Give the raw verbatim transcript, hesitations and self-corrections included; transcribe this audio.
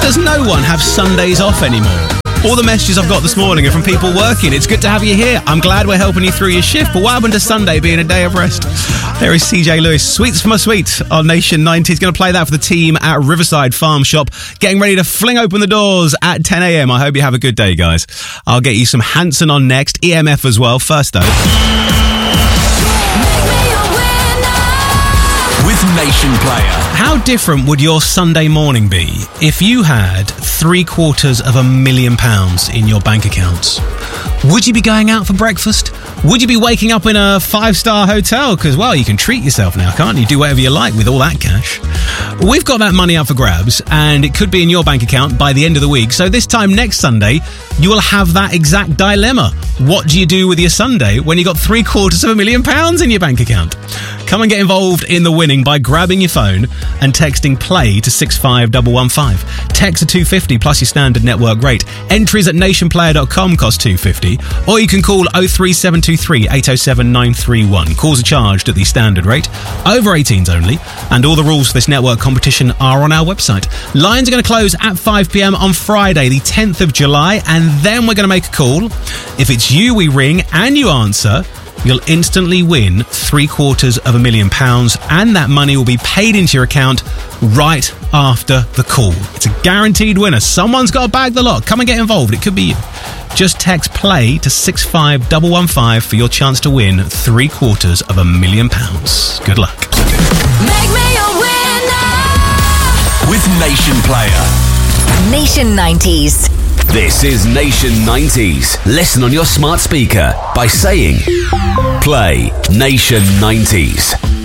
Does no one have Sundays off anymore? All the messages I've got this morning are from people working. It's good to have you here. I'm glad we're helping you through your shift, but what happened to Sunday being a day of rest? There is C J Lewis. Sweets for my sweet on Nation ninety. He's going to play that for the team at Riverside Farm Shop. Getting ready to fling open the doors at ten a.m. I hope you have a good day, guys. I'll get you some Hanson on next. E M F as well. First, though. With Nation Player. How different would your Sunday morning be if you had three quarters of a million pounds in your bank accounts? Would you be going out for breakfast? Would you be waking up in a five-star hotel? Because, well, you can treat yourself now, can't you? Do whatever you like with all that cash. We've got that money up for grabs, and it could be in your bank account by the end of the week. So this time next Sunday, you will have that exact dilemma. What do you do with your Sunday when you got three quarters of a million pounds in your bank account? Come and get involved in the winning by grabbing your phone and texting play to six five one one five. Text to two fifty plus your standard network rate. Entries at nation player dot com cost two fifty, or you can call oh three seven two three eight oh seven nine three one. Calls are charged at the standard rate. Over eighteens only, and all the rules for this network competition are on our website. Lines are going to close at five p.m. on Friday, the tenth of July, and then we're going to make a call. If it's you we ring and you answer, you'll instantly win three quarters of a million pounds, and that money will be paid into your account right after the call. It's a guaranteed winner. Someone's got to bag the lot. Come and get involved. It could be you. Just text play to six five one one five for your chance to win three quarters of a million pounds. Good luck. Make me a winner with Nation Player. Nation nineties. This is Nation nineties. Listen on your smart speaker by saying play Nation nineties.